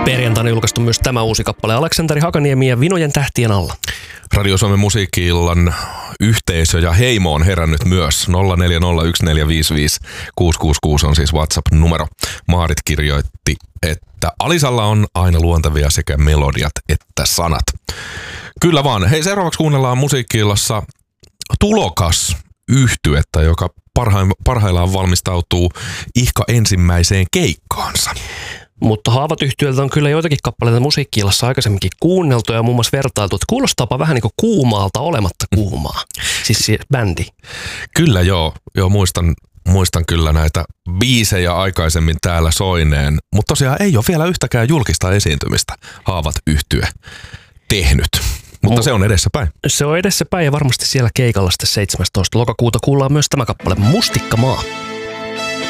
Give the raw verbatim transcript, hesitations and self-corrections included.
Perjantaina julkaistu myös tämä uusi kappale Aleksanteri Hakaniemi ja Vinojen tähtien alla. Radio Suomen musiikki-illan yhteisö ja heimo on herännyt myös. nolla neljä nolla yksi neljä viisi viisi kuusi kuusi kuusi on siis WhatsApp-numero. Maarit kirjoitti, että Alisalla on aina luontevia sekä melodiat että sanat. Kyllä vaan. Hei, seuraavaksi kuunnellaan musiikki-illassa Tulokas -yhtyettä, joka parhaillaan valmistautuu ihka ensimmäiseen keikkaansa. Mutta Haavat -yhtyeltä on kyllä joitakin kappaleita musiikki-illassa aikaisemminkin kuunneltu ja muun muassa vertailtu, että kuulostaapa vähän niin kuin kuumaalta olematta kuumaa. Siis se bändi. Kyllä joo, joo muistan, muistan kyllä näitä biisejä aikaisemmin täällä soineen, mutta tosiaan ei ole vielä yhtäkään julkista esiintymistä Haavat -yhtye tehnyt. Mutta se on edessäpäin. Se on edessäpäin ja varmasti siellä keikalla sitten seitsemästoista lokakuuta kuullaan myös tämä kappale Mustikkamaa.